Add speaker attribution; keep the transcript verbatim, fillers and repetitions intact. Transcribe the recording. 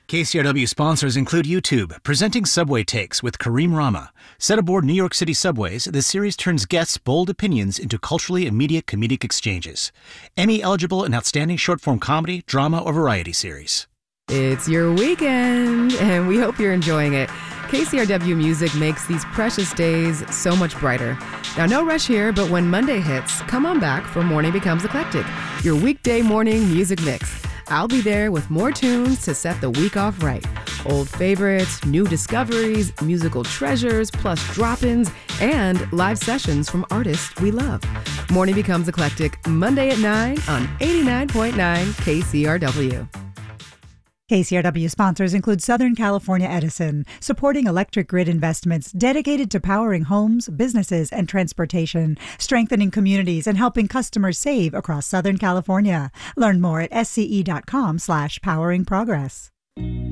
Speaker 1: K C R W sponsors include YouTube, presenting Subway Takes with Kareem Rama. Set aboard New York City subways, this series turns guests' bold opinions into culturally immediate comedic exchanges. Emmy-eligible and outstanding short-form comedy, drama, or variety series.
Speaker 2: It's your weekend, and we hope you're enjoying it. K C R W Music makes these precious days so much brighter. Now, no rush here, but when Monday hits, come on back for Morning Becomes Eclectic, your weekday morning music mix. I'll be there with more tunes to set the week off right. Old favorites, new discoveries, musical treasures, plus drop-ins, and live sessions from artists we love. Morning Becomes Eclectic, Monday at nine on eighty-nine point nine K C R W.
Speaker 3: K C R W sponsors include Southern California Edison, supporting electric grid investments dedicated to powering homes, businesses, and transportation, strengthening communities, and helping customers save across Southern California. Learn more at S C E dot com slash powering progress.